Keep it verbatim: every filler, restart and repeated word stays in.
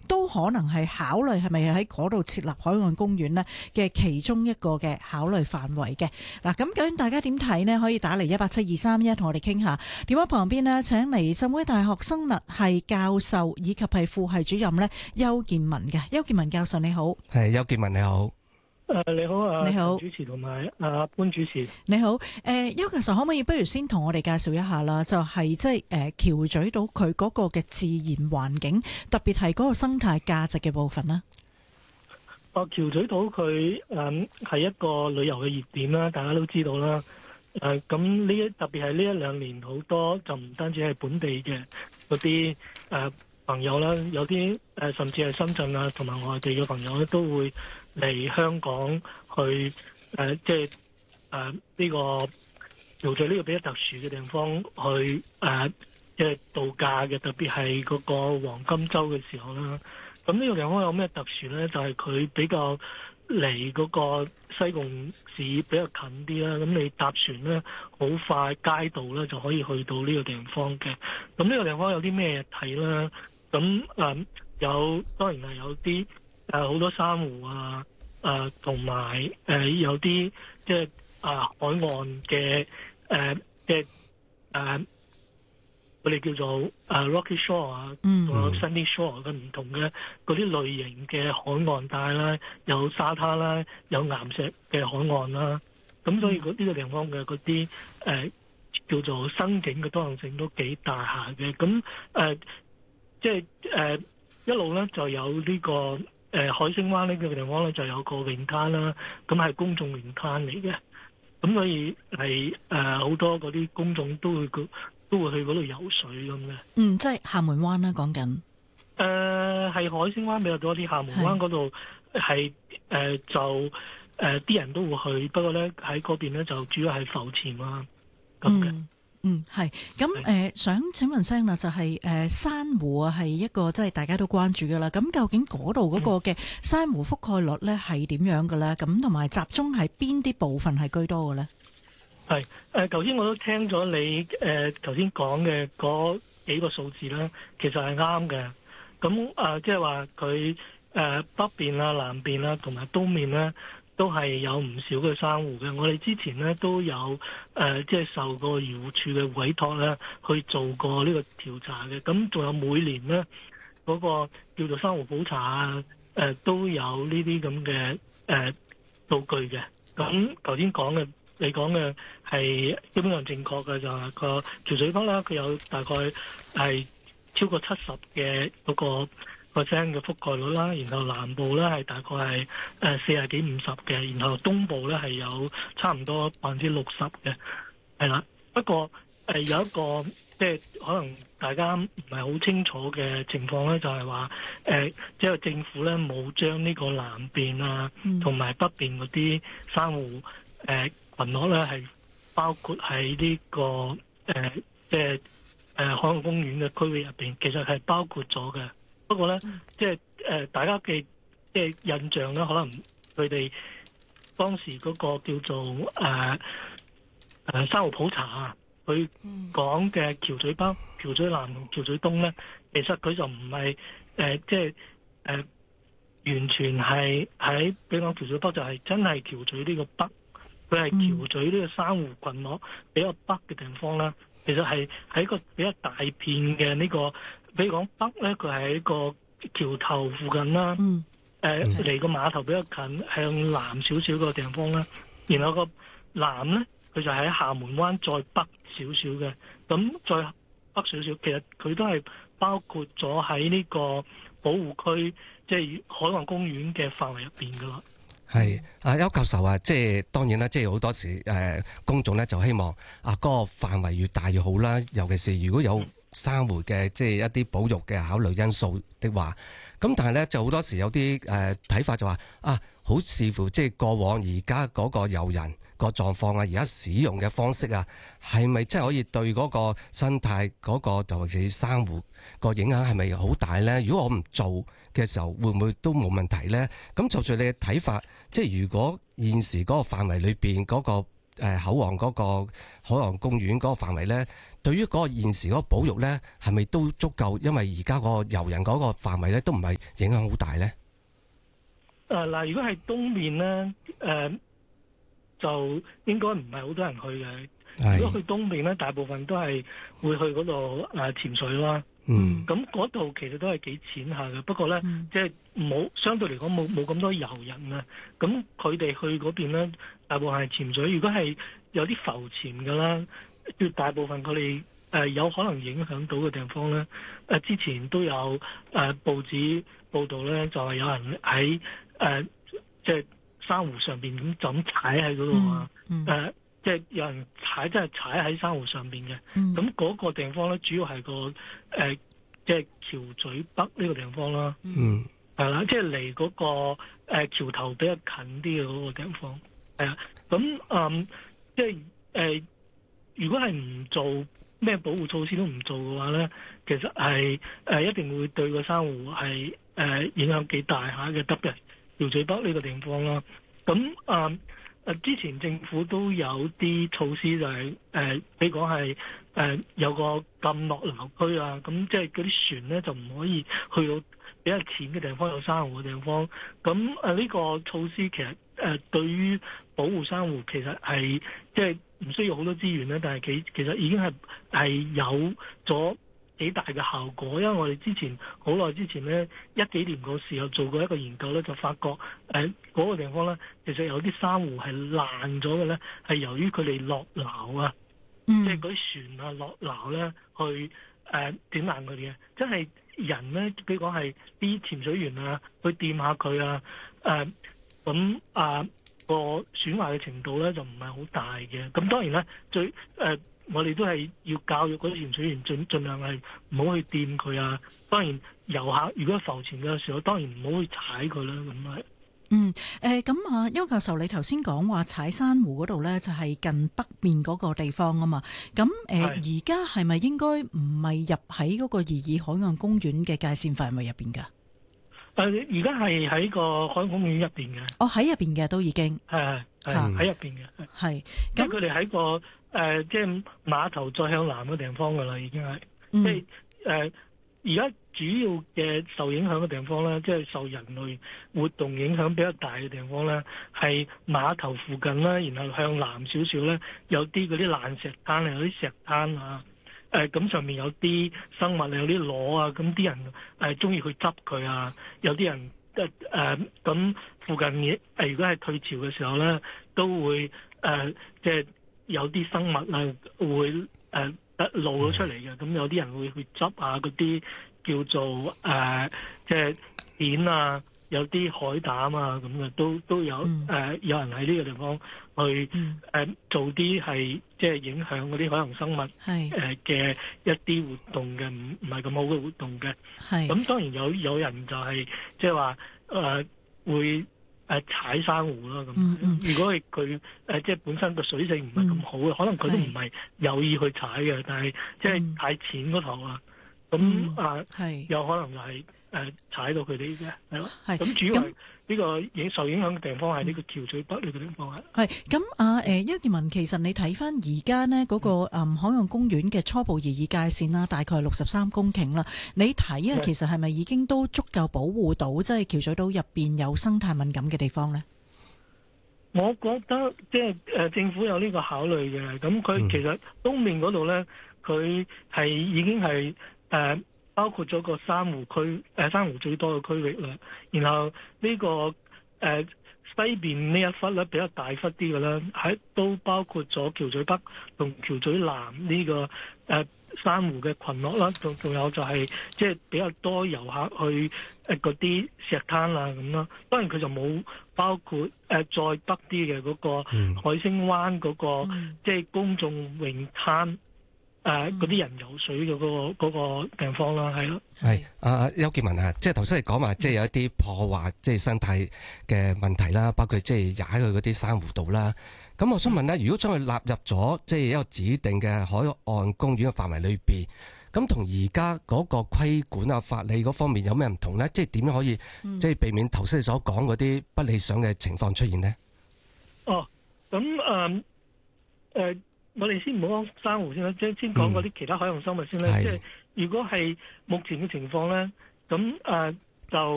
都可能係考慮係咪喺嗰度設立海岸公園呢嘅其中一個嘅考慮範圍嘅。嗱，咁究竟大家點睇呢？可以打嚟一八七二三一同我哋傾下。電話旁邊呢，請嚟浸會大學生物系教授以及係副系主任呢邱健文嘅。邱健文教授你好。 係，邱健文你好。 誒，你好啊， 你好， 主持同埋阿潘主持， 你好。誒，邱教授可唔可以不如先同我哋介紹一下啦？就係即係誒橋咀島佢嗰個嘅自然環境，特別係嗰個生態價值嘅部分啦。 哦，橋咀島佢誒係一個旅遊嘅熱點啦，大家都知道啦。誒咁呢一特別係呢一兩年好多就唔單止係本地嘅嗰啲誒朋友啦，有啲誒、呃、甚至係深圳啊同埋外地嘅朋友咧都會嚟香港去誒、呃、即係誒呢個橋咀呢個比較特殊嘅地方去誒、呃、即係度假嘅，特別係嗰個黃金週嘅時候啦。咁呢個地方有咩特殊咧？就係、是、佢比較離嗰個西貢市比較近啲啦。咁你搭船咧，好快街道咧就可以去到呢個地方嘅。咁呢個地方有啲咩睇咧？咁誒、呃、有當然係有啲誒好多珊瑚啊，誒同埋誒有啲即係啊海岸嘅誒嘅誒我哋叫做誒 Rocky Shore 啊，同埋 Sandy Shore 嘅唔同嘅嗰啲類型嘅海岸帶啦，有沙灘啦，有岩石嘅海岸啦。咁所以嗰呢個地方嘅嗰啲誒叫做生境嘅多樣性都幾大下嘅。咁誒。呃即係誒、呃、一路咧就有呢、這個誒、呃、海星灣呢個地方咧就有個泳灘啦，咁係公眾泳灘嚟嘅，咁所以係誒好多嗰啲公眾都會都會去嗰度游水咁嘅。嗯， 即係廈門灣啦，講緊誒係海星灣比較多啲，廈門灣嗰度係誒就誒啲、呃、人都會去，不過咧喺嗰邊咧就主要係浮潛啊咁嘅。 嗯嗯，係咁誒，想請問聲啦，就係、是、誒、呃、珊瑚啊，係一個即係大家都關注噶啦。咁究竟嗰度嗰個嘅珊瑚覆蓋率咧係點樣嘅咧？咁同埋集中係邊啲部分係居多嘅咧？ 係誒，頭、呃、先我都聽咗你誒頭先講嘅嗰幾個數字啦，其實係啱嘅。咁誒，即係話佢誒北邊啊、南邊啊同埋東面咧，都係有唔少嘅珊瑚嘅。我哋之前咧都有誒，即、呃、係、就是、受過漁護署嘅委託咧，去做過呢個調查嘅。咁仲有每年咧嗰、那個叫做珊瑚普查啊，誒、呃、都有呢啲咁嘅誒數據嘅。咁頭先講嘅，你講嘅係基本上正確嘅，就係、是、個橋咀北啦，佢有大概係超過七十嘅嗰個個 percent 嘅覆蓋率啦，然後南部咧係大概係誒四十幾五十嘅，然後東部咧係有差唔多百分之六十嘅，係啦。不過誒、呃、有一個即係可能大家唔係好清楚嘅情況咧，就係話誒即係政府咧冇將呢個南邊啊同埋北邊嗰啲珊瑚誒群落咧係包括喺呢、這個誒、呃、即係誒、呃、海洋公園嘅區域入邊，其實係包括咗嘅。不過咧，即係誒，大家嘅即係印象咧，可能佢哋當時嗰個叫做誒誒珊瑚普查啊，佢講嘅橋咀北、橋咀南同橋咀東咧，其實佢就唔係誒，即係誒完全係喺，比如講橋咀北就係真係橋咀呢個北，佢係橋咀呢個珊瑚群落比較北嘅地方啦。其實係喺一個比較大片嘅呢個。比如講北咧，佢係喺個橋頭附近啦，誒、嗯、離、呃、個碼頭比較近，向南少少個地方啦。然後個南咧，佢就喺廈門灣再北少少嘅。咁再北少少，其實佢都係包括咗喺呢個保護區，即係海岸公園嘅範圍入邊噶啦。 係啊，邱教授啊，即係當然啦，即係好多時誒、呃，公眾咧就希望啊，嗰、那個範圍越大越好啦。尤其是如果有珊瑚嘅即係一啲保育嘅考慮因素的話，咁但係咧就好多時有啲誒睇法就話啊，好視乎即係過往而家嗰個遊人個狀況啊，而家使用嘅方式啊，係咪真係可以對嗰個生態嗰、嗰個尤其是珊瑚個影響係咪好大咧？如果我唔做嘅時候，會唔會都冇問題咧？咁就住你嘅睇法，即係如果現時嗰個範圍裏邊嗰個誒口岸嗰個海岸公園嗰個範圍咧，對於嗰個現時嗰個保育咧，係咪都足夠？因為而家個遊人嗰個範圍咧，都唔係影響好大咧。 誒嗱，如果係東面咧，誒、呃、就應該唔係好多人去嘅。如果去東面咧，大部分都係會去嗰度誒潛水啦。 嗯， 咁嗰度其實都係幾淺下嘅，不過咧，嗯、即係冇相對嚟講冇冇咁多遊人啊。咁佢哋去嗰邊咧，大部分係潛水。如果係有啲浮潛嘅啦，絕大部分佢哋誒有可能影響到嘅地方咧，誒、呃、之前都有誒、呃、報紙報道咧，就係、是、有人喺誒、呃、即係珊瑚上邊咁就咁踩喺嗰度啊，誒、嗯。嗯呃即係有人踩，真係踩喺珊瑚上邊嘅。咁嗰、嗯、個地方咧，主要係個誒、呃，即係橋咀北呢個地方啦。嗯，係啦，即係離嗰個誒、呃、橋頭比較近啲嘅嗰個地方。係啊，咁嗯，即係誒、呃，如果係唔做咩保護措施都唔做嘅話咧，其實係誒、呃、一定會對個珊瑚係誒、呃、影響幾大下嘅，特別係橋咀北呢個地方啦。咁嗯。誒之前政府都有啲措施、就係，就係誒，比如講係誒有個禁落樓區啊，咁即係嗰啲船咧就唔可以去到比較淺嘅地方，有珊瑚嘅地方。咁誒呢個措施其實誒、呃、對於保護珊瑚其實係即係唔需要好多資源咧，但係其其實已經係係有咗幾大嘅效果，因為我哋之前好耐之前咧，一幾年嗰時候做過一個研究咧，就發覺誒嗰、呃那個地方咧，其實有啲珊瑚係爛咗嘅咧，係由於佢哋落錨啊，嗯、即係嗰啲船啊落錨咧去誒點爛佢哋嘅，真係人咧，比如講係啲潛水員啊，去掂下佢啊，誒咁啊個損壞嘅程度咧就唔係好大嘅，咁當然咧最誒。呃我哋都係要教育嗰啲潛水員盡盡量係唔好去掂佢啊。當然遊客如果浮潛嘅時候，當然唔好去踩佢啦。咁係。 嗯，誒咁啊，邱教授，你頭先講話踩珊瑚嗰度咧，就係近北面嗰個地方啊嘛。咁誒，而家係咪應該唔係入喺嗰個擬議海岸公園嘅界線範圍入邊㗎？誒、 呃，而家係喺個海岸公園入邊嘅。 哦，喺入邊嘅都已經係係係喺入邊嘅。係，咁佢哋喺個。誒、呃，即係碼頭再向南嘅地方㗎啦，已經係，嗯、即係誒，而家主要嘅受影響嘅地方咧，即係受人類活動影響比較大嘅地方咧，係碼頭附近啦，然後向南少少咧，有啲嗰啲爛石灘啊，有啲石灘啊，誒、呃，咁上面有啲生物，有啲螺啊，咁啲人誒中意去執佢啊，有啲人誒誒，咁、呃、附近嘅誒，如果係退潮嘅時候咧，都會誒、呃，即係。有啲生物啊會誒、呃、露咗出嚟嘅，咁有啲人會去執啊嗰啲叫做誒、呃、即係蜆啊，有啲海膽啊咁嘅，都都有誒、呃、有人喺呢個地方去誒、嗯呃、做啲係即係影響嗰啲海洋生物誒嘅是、呃、一啲活動嘅，唔唔係咁好嘅活動嘅。係咁是當然有有人就係、是、即係話誒會。誒踩珊瑚啦咁，嗯嗯、如果係佢誒即係本身個水性唔係咁好嘅，嗯、可能佢都唔係有意去踩嘅，是但係即係太淺嗰頭啊，咁、嗯、啊是有可能就係誒踩到佢哋嘅，係咯。係咁是主要係呢個影受影響嘅地方係呢個橋咀北呢個地方係。係咁啊誒，邱健文，其實你睇翻而家呢嗰個誒海洋公園嘅初步擬議界線啦，大概六十三公頃啦。你睇啊，其實係咪已經都足夠保護到即係橋咀島入邊有生態敏感嘅地方呢？我覺得即係誒政府有呢個考慮嘅。咁佢其實東面嗰度咧，佢係已經係誒。呃包括咗個珊瑚區，誒、呃、珊瑚最多嘅區域啦。然後呢、這個誒、呃、西邊呢一忽咧比較大忽啲嘅啦，喺都包括咗橋咀北同橋咀南呢、這個誒、呃、珊瑚嘅群落啦。仲仲有就係、是、即係比較多遊客去誒嗰啲石灘啊咁啦。當然佢就冇包括誒、呃、再北啲嘅嗰個海星灣嗰、那個、嗯、即係公眾泳灘。誒嗰啲人游水嘅嗰、嗰個嗰個地方啦，係咯。係啊，邱健文啊，即係頭先你講話，即係有一啲破壞即係生態嘅問題啦，包括即係踩佢嗰啲珊瑚島啦。咁我想問咧，如果將佢納入咗即係一個指定嘅海岸公園嘅範圍裏邊，咁同而家嗰個規管啊法例嗰方面有咩唔同咧？即係點樣可以、嗯、即係避免頭先你所講嗰啲不理想嘅情況出現呢？ 哦，咁誒。 呃，我哋先唔好講珊瑚先啦，即係先講嗰啲其他海洋生物先啦。 嗯、 即係如果係目前嘅情況咧，咁誒、呃、就